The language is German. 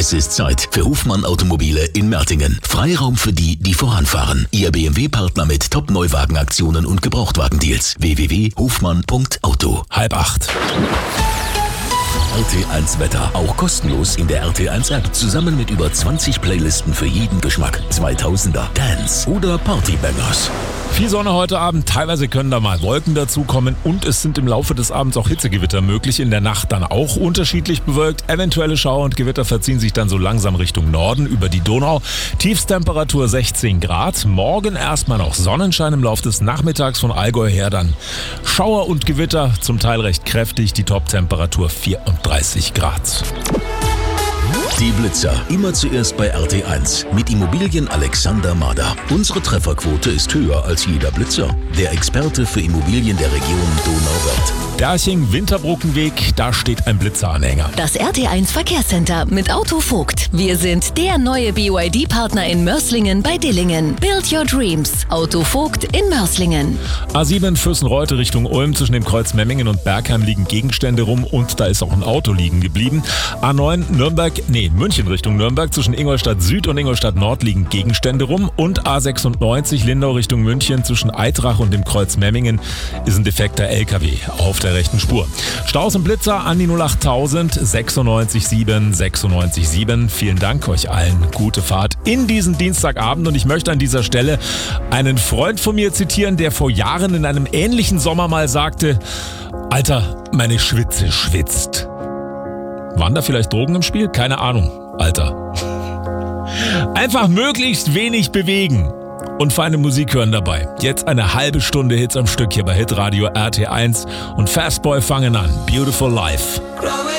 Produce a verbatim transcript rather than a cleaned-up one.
Es ist Zeit für Hofmann Automobile in Mertingen. Freiraum für die, die voranfahren. Ihr B M W-Partner mit Top-Neuwagenaktionen und Gebrauchtwagendeals. w w w punkt hofmann punkt auto. Halb acht. R T eins Wetter. Auch kostenlos in der R T eins App. Zusammen mit über zwanzig Playlisten für jeden Geschmack. zweitausender, Dance oder Partybangers. Viel Sonne heute Abend, teilweise können da mal Wolken dazukommen und es sind im Laufe des Abends auch Hitzegewitter möglich, in der Nacht dann auch unterschiedlich bewölkt. Eventuelle Schauer und Gewitter verziehen sich dann so langsam Richtung Norden über die Donau. Tiefstemperatur sechzehn Grad, morgen erstmal noch Sonnenschein, im Laufe des Nachmittags von Allgäu her dann Schauer und Gewitter, zum Teil recht kräftig, die Toptemperatur vierunddreißig Grad. Die Blitzer. Immer zuerst bei R T eins. Mit Immobilien Alexander Mader. Unsere Trefferquote ist höher als jeder Blitzer. Der Experte für Immobilien der Region Donauwörth. Derching-Winterbruckenweg, da steht ein Blitzeranhänger. Das R T eins Verkehrscenter mit Autovogt. Wir sind der neue B Y D-Partner in Mörslingen bei Dillingen. Build your dreams. Autovogt in Mörslingen. A sieben Fürstenreute Richtung Ulm, zwischen dem Kreuz Memmingen und Bergheim liegen Gegenstände rum und da ist auch ein Auto liegen geblieben. A neun Nürnberg, nee, München Richtung Nürnberg, zwischen Ingolstadt Süd und Ingolstadt Nord liegen Gegenstände rum und A sechsundneunzig Lindau Richtung München, zwischen Eitrach und dem Kreuz Memmingen ist ein defekter L K W auf der rechten Spur. Staus und Blitzer an die null acht tausend sechsundneunzig sieben sechsundneunzig sieben. Vielen Dank euch allen. Gute Fahrt in diesen Dienstagabend und ich möchte an dieser Stelle einen Freund von mir zitieren, der vor Jahren in einem ähnlichen Sommer mal sagte: Alter, meine Schwitze schwitzt. Waren da vielleicht Drogen im Spiel? Keine Ahnung, Alter. Einfach möglichst wenig bewegen und feine Musik hören dabei. Jetzt eine halbe Stunde Hits am Stück hier bei Hitradio R T eins und Fastboy fangen an. Beautiful Life.